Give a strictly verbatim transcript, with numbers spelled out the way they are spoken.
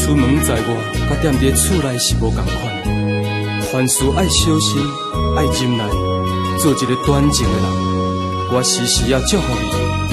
出门在外，甲踮伫厝内是无共款。凡事爱小心，爱忍耐，做一个端正的人。我时时要祝福你。